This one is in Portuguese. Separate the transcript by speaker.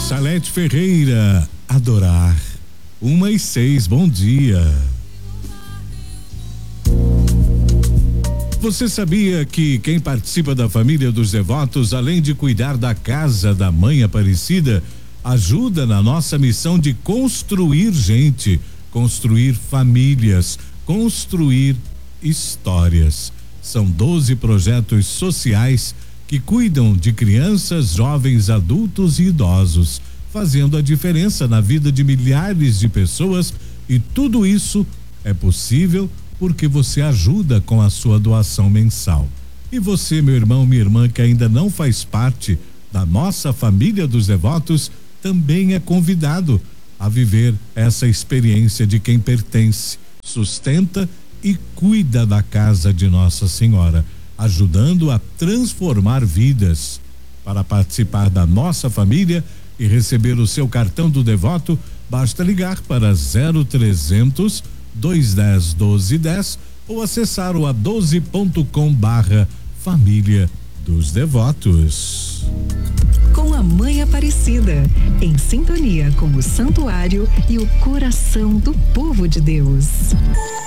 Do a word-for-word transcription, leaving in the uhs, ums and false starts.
Speaker 1: Salete Ferreira, adorar. Uma e seis, bom dia. Você sabia que quem participa da família dos devotos, além de cuidar da casa da Mãe Aparecida, ajuda na nossa missão de construir gente, construir famílias, construir histórias. São doze projetos sociais que cuidam de crianças, jovens, adultos e idosos, fazendo a diferença na vida de milhares de pessoas, e tudo isso é possível porque você ajuda com a sua doação mensal. E você, meu irmão, minha irmã, que ainda não faz parte da nossa família dos devotos, também é convidado a viver essa experiência de quem pertence, sustenta e cuida da casa de Nossa Senhora, ajudando a transformar vidas. Para participar da nossa família e receber o seu cartão do devoto, basta ligar para zero trezentos, dois dez, doze dez ou acessar o a doze ponto com barra família dos devotos.
Speaker 2: Com a Mãe Aparecida, em sintonia com o santuário e o coração do povo de Deus.